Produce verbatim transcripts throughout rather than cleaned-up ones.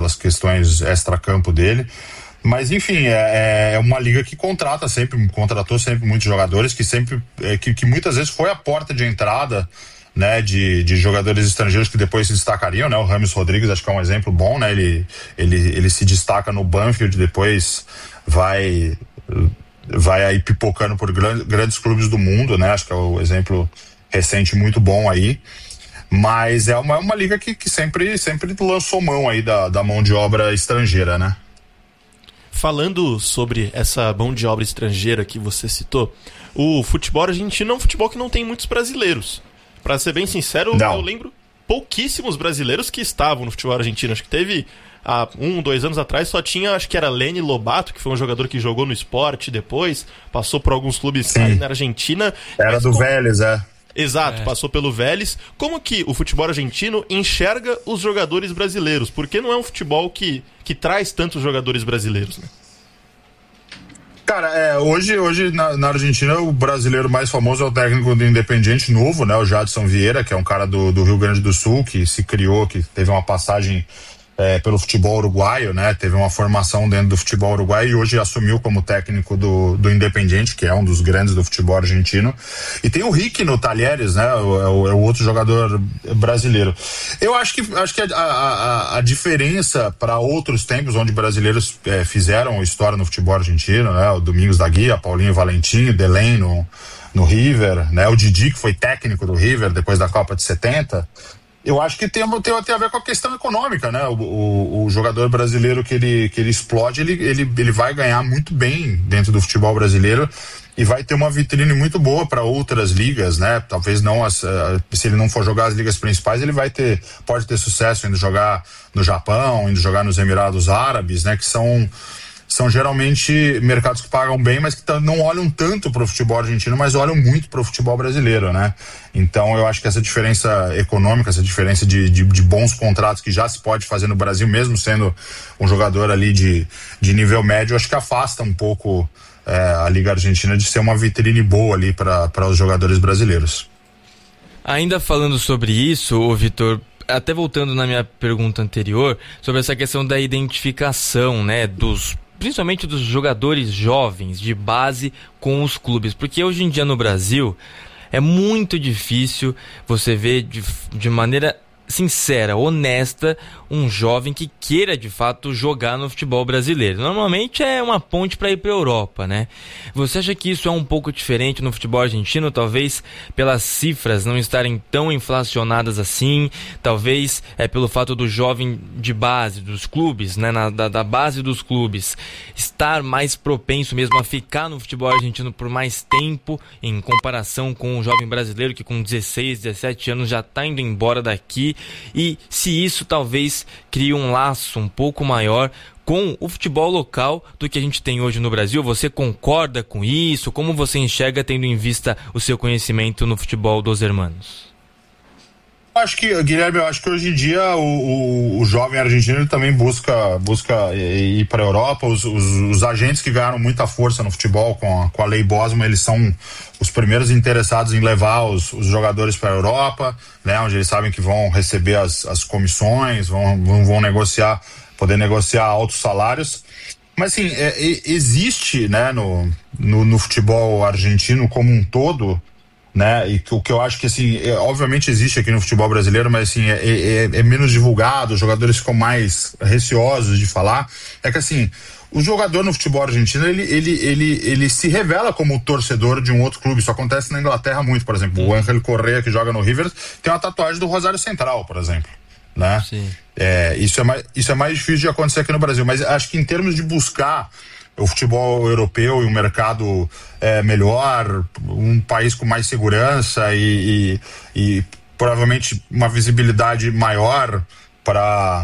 das questões extra-campo dele. Mas enfim, é, é uma liga que contrata sempre, contratou sempre muitos jogadores, que sempre, é, que, que muitas vezes foi a porta de entrada, né, de, de jogadores estrangeiros que depois se destacariam, né? O James Rodrigues acho que é um exemplo bom, né? Ele, ele, ele se destaca no Banfield, depois vai, vai aí pipocando por grandes, grandes clubes do mundo, né? Acho que é o exemplo recente muito bom aí. Mas é uma, uma liga que, que sempre, sempre lançou mão aí da, da mão de obra estrangeira, né? Falando sobre essa mão de obra estrangeira que você citou, o futebol argentino é um futebol que não tem muitos brasileiros. Pra ser bem sincero, não. Eu lembro pouquíssimos brasileiros que estavam no futebol argentino. Acho que teve há um, dois anos atrás, só tinha, acho que era Lenny Lobato, que foi um jogador que jogou no Sport depois, passou por alguns clubes aí na Argentina. Era do como... Vélez, é. Exato, é. passou pelo Vélez. Como que o futebol argentino enxerga os jogadores brasileiros? Porque não é um futebol que, que traz tantos jogadores brasileiros, né? Cara, é, hoje, hoje na, na Argentina o brasileiro mais famoso é o técnico do Independiente novo, né? O Jadson Vieira, que é um cara do, do Rio Grande do Sul, que se criou, que teve uma passagem é, pelo futebol uruguaio, né? Teve uma formação dentro do futebol uruguaio e hoje assumiu como técnico do, do Independiente, que é um dos grandes do futebol argentino. E tem o Rick no Talheres, né? O, é, o, é o outro jogador brasileiro. Eu acho que, acho que a, a, a diferença para outros tempos onde brasileiros é, fizeram história no futebol argentino, né? O Domingos da Guia, Paulinho Valentim, Delém no, no River, né? O Didi, que foi técnico do River depois da Copa de setenta. Eu acho que tem, tem, tem a ver com a questão econômica, né? O, o, o jogador brasileiro que ele, que ele explode, ele, ele, ele vai ganhar muito bem dentro do futebol brasileiro e vai ter uma vitrine muito boa para outras ligas, né? Talvez não as, uh, se ele não for jogar as ligas principais, ele vai ter, pode ter sucesso indo jogar no Japão, indo jogar nos Emirados Árabes, né? Que são são geralmente mercados que pagam bem, mas que não olham tanto para o futebol argentino, mas olham muito para o futebol brasileiro, né? Então eu acho que essa diferença econômica, essa diferença de, de, de bons contratos que já se pode fazer no Brasil, mesmo sendo um jogador ali de, de nível médio, acho que afasta um pouco é, a Liga Argentina de ser uma vitrine boa ali para os jogadores brasileiros. Ainda falando sobre isso, ô Vitor, até voltando na minha pergunta anterior, sobre essa questão da identificação, né, dos principalmente dos jogadores jovens de base com os clubes, porque hoje em dia no Brasil é muito difícil você ver de, de maneira sincera, honesta, um jovem que queira de fato jogar no futebol brasileiro. Normalmente é uma ponte para ir para a Europa, né? Você acha que isso é um pouco diferente no futebol argentino? Talvez pelas cifras não estarem tão inflacionadas assim, talvez é pelo fato do jovem de base, dos clubes, né? Na, da, da base dos clubes, estar mais propenso mesmo a ficar no futebol argentino por mais tempo, em comparação com o jovem brasileiro que com dezesseis, dezessete anos já está indo embora daqui. E se isso talvez crie um laço um pouco maior com o futebol local do que a gente tem hoje no Brasil. Você concorda com isso? Como você enxerga, tendo em vista o seu conhecimento no futebol dos hermanos? Acho que, Guilherme, eu acho que hoje em dia o, o, o jovem argentino também busca, busca ir para a Europa. Os, os, os agentes que ganharam muita força no futebol com a, com a Lei Bosman, eles são os primeiros interessados em levar os, os jogadores para a Europa, né, onde eles sabem que vão receber as, as comissões, vão, vão, vão negociar, poder negociar altos salários. Mas assim, é, é, existe, né, no, no, no futebol argentino como um todo, né, e o que eu acho que assim, é, obviamente existe aqui no futebol brasileiro, mas assim, é, é, é menos divulgado, os jogadores ficam mais receosos de falar, é que assim, o jogador no futebol argentino, ele, ele, ele, ele se revela como torcedor de um outro clube. Isso acontece na Inglaterra muito, por exemplo, o Ángel Correa, que joga no River, tem uma tatuagem do Rosário Central, por exemplo, né? Sim. É, isso, é mais, isso é mais difícil de acontecer aqui no Brasil, mas acho que em termos de buscar o futebol europeu e um mercado é, melhor, um país com mais segurança e, e, e provavelmente uma visibilidade maior para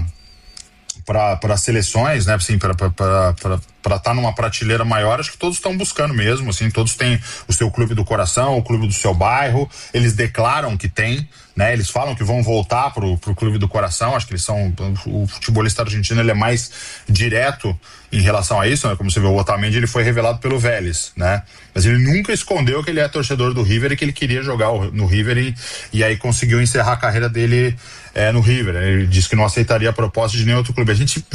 para seleções, né, assim, para estar tá numa prateleira maior, acho que todos estão buscando mesmo, assim, todos têm o seu clube do coração, o clube do seu bairro, eles declaram que tem, né, eles falam que vão voltar pro, pro clube do coração, acho que eles são, o futebolista argentino, ele é mais direto em relação a isso, né, como você vê, o Otamendi, ele foi revelado pelo Vélez, né, mas ele nunca escondeu que ele é torcedor do River e que ele queria jogar no River e, e aí conseguiu encerrar a carreira dele é, no River. Ele disse que não aceitaria a proposta de nenhum outro clube. A gente